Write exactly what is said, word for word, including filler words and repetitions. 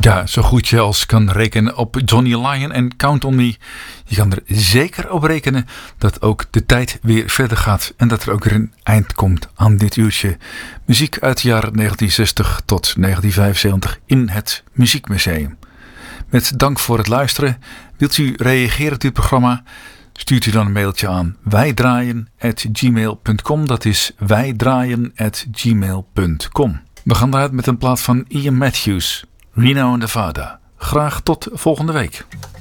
Ja, zo goed je als kan rekenen op Johnny Lyon en Count on Me. Je kan er zeker op rekenen dat ook de tijd weer verder gaat. En dat er ook weer een eind komt aan dit uurtje. Muziek uit de jaren negentien zestig tot negentien vijfenzeventig in het Muziekmuseum. Met dank voor het luisteren. Wilt u reageren op dit programma? Stuurt u dan een mailtje aan wijdraaien at gmail punt com. Dat is wijdraaien at gmail punt com. We gaan eruit met een plaat van Ian Matthews, Reno, Nevada. Graag tot volgende week.